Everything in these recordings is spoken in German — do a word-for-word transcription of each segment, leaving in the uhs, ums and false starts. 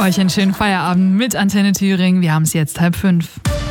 Euch einen schönen Feierabend mit Antenne Thüringen. Wir haben es jetzt halb fünf.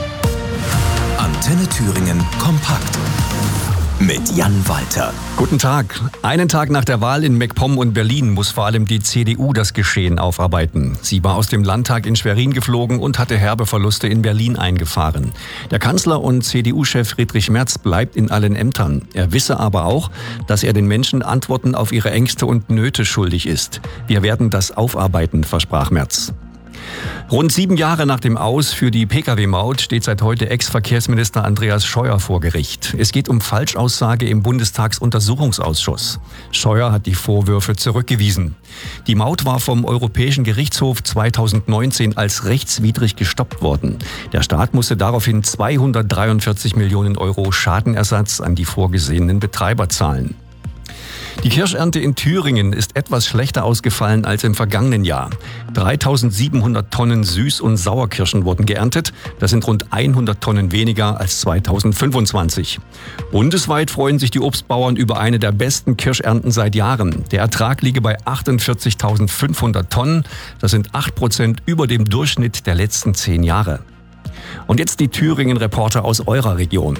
Antenne Thüringen kompakt mit Jan Walter. Guten Tag. Einen Tag nach der Wahl in MacPom und Berlin muss vor allem die C D U das Geschehen aufarbeiten. Sie war aus dem Landtag in Schwerin geflogen und hatte herbe Verluste in Berlin eingefahren. Der Kanzler und C D U-Chef Friedrich Merz bleibt in allen Ämtern. Er wisse aber auch, dass er den Menschen Antworten auf ihre Ängste und Nöte schuldig ist. Wir werden das aufarbeiten, versprach Merz. Rund sieben Jahre nach dem Aus für die P K W-Maut steht seit heute Ex-Verkehrsminister Andreas Scheuer vor Gericht. Es geht um Falschaussage im Bundestagsuntersuchungsausschuss. Scheuer hat die Vorwürfe zurückgewiesen. Die Maut war vom Europäischen Gerichtshof zweitausendneunzehn als rechtswidrig gestoppt worden. Der Staat musste daraufhin zweihundertdreiundvierzig Millionen Euro Schadenersatz an die vorgesehenen Betreiber zahlen. Die Kirschernte in Thüringen ist etwas schlechter ausgefallen als im vergangenen Jahr. dreitausendsiebenhundert Tonnen Süß- und Sauerkirschen wurden geerntet. Das sind rund hundert Tonnen weniger als zweitausendfünfundzwanzig. Bundesweit freuen sich die Obstbauern über eine der besten Kirschernten seit Jahren. Der Ertrag liege bei achtundvierzigtausendfünfhundert Tonnen. Das sind acht Prozent über dem Durchschnitt der letzten zehn Jahre. Und jetzt die Thüringen-Reporter aus eurer Region.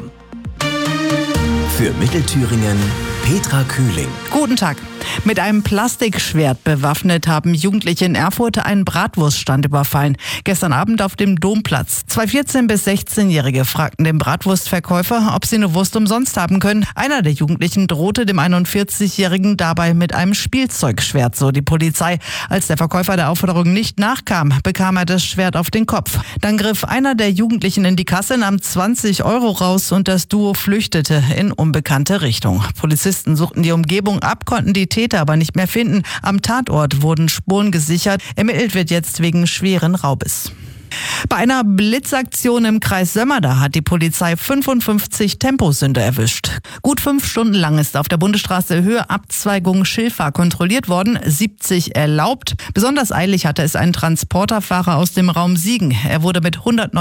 Für Mittelthüringen Petra Kühling. Guten Tag. Mit einem Plastikschwert bewaffnet haben Jugendliche in Erfurt einen Bratwurststand überfallen. Gestern Abend auf dem Domplatz. Zwei vierzehn- bis sechzehn-Jährige fragten den Bratwurstverkäufer, ob sie eine Wurst umsonst haben können. Einer der Jugendlichen drohte dem einundvierzig-Jährigen dabei mit einem Spielzeugschwert, so die Polizei. Als der Verkäufer der Aufforderung nicht nachkam, bekam er das Schwert auf den Kopf. Dann griff einer der Jugendlichen in die Kasse, nahm zwanzig Euro raus und das Duo flüchtete in unbekannte Richtung. Polizisten suchten die Umgebung ab, konnten die Täter aber nicht mehr finden. Am Tatort wurden Spuren gesichert. Ermittelt wird jetzt wegen schweren Raubes. Bei einer Blitzaktion im Kreis Sömmerda hat die Polizei fünfundfünfzig Temposünder erwischt. Gut fünf Stunden lang ist auf der Bundesstraße Höhe Abzweigung Schilfach kontrolliert worden, siebzig erlaubt. Besonders eilig hatte es ein Transporterfahrer aus dem Raum Siegen. Er wurde mit hundertneunzig